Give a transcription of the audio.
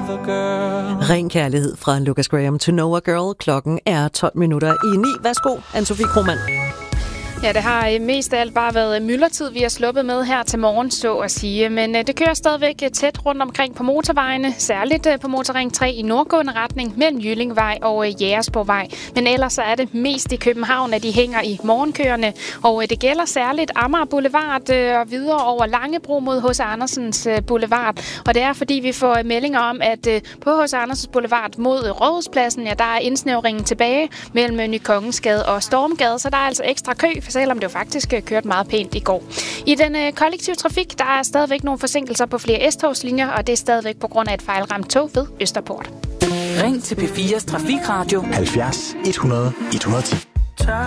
Ren kærlighed fra Lucas Graham, To Know a Girl. Klokken er 9:12. Værsgo, Anne-Sophie Krohmann. Ja, det har mest af alt bare været myldretid, vi har sluppet med her til morgen, så at sige. Men det kører stadigvæk tæt rundt omkring på motorvejene, særligt på Motorring 3 i nordgående retning mellem Jyllingvej og Jægersborgvej. Men ellers så er det mest i København, at de hænger i morgenkørende. Og det gælder særligt Amager Boulevard og videre over Langebro mod H.C. Andersens Boulevard. Og det er, fordi vi får meldinger om, at på H.C. Andersens Boulevard mod Rådhuspladsen, ja, der er indsnævringen tilbage mellem Ny Kongensgade og Stormgade, så der er altså ekstra kø, selvom det jo faktisk kørte meget pænt i går. I den kollektive trafik, der er stadigvæk nogle forsinkelser på flere S-togslinjer, og det er stadigvæk på grund af et fejlramt tog ved Østerport. Ring til P4's Trafikradio 70 100 110.